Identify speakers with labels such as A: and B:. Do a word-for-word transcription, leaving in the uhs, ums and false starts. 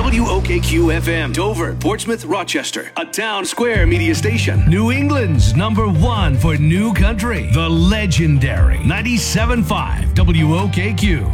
A: W O K Q F M, Dover, Portsmouth, Rochester, a Town Square media station.
B: New England's number one for new country, the legendary ninety-seven point five W O K Q.